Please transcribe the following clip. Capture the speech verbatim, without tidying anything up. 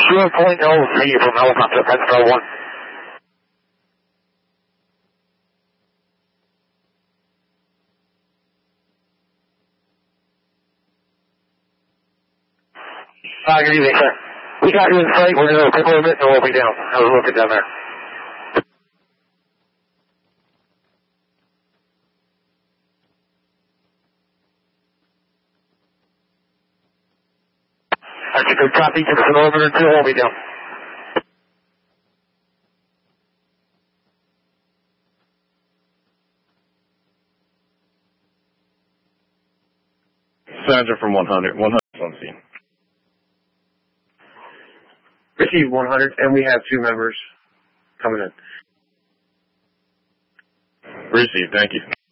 zero point zero three from helicopter, Pensacola one. Uh, good evening, sir. We got you in sight. We're going to take a little bit and we'll be down. Have a look at down there. That's a good copy. Give us an orbiter two. We'll be down. Sandra from one hundred. one hundred on scene. Receive one hundred, and we have two members coming in. Received. Thank you.